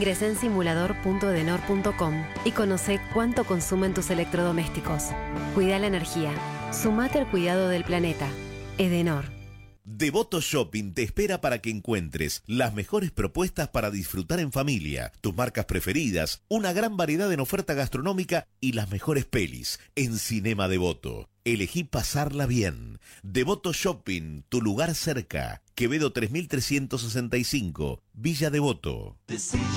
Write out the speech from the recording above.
Ingresá en simulador.edenor.com y conoce cuánto consumen tus electrodomésticos. Cuida la energía. Sumate al cuidado del planeta. Edenor. Devoto Shopping te espera para que encuentres las mejores propuestas para disfrutar en familia, tus marcas preferidas, una gran variedad en oferta gastronómica y las mejores pelis en Cinema Devoto. Elegí pasarla bien. Devoto Shopping, tu lugar cerca. Quevedo 3365, Villa Devoto.